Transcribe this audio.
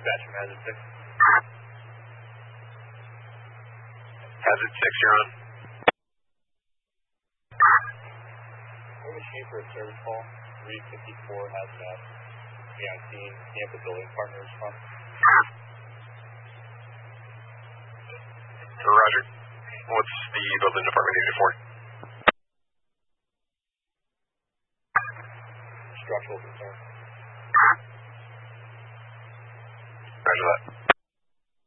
Dispatch from Hazard 6. Hazard 6, you're on. We're machine for a service call. 354 hazmat. Be on scene. Tampa building partners from. Roger. What's the building department needed for? Structural concern. Roger that.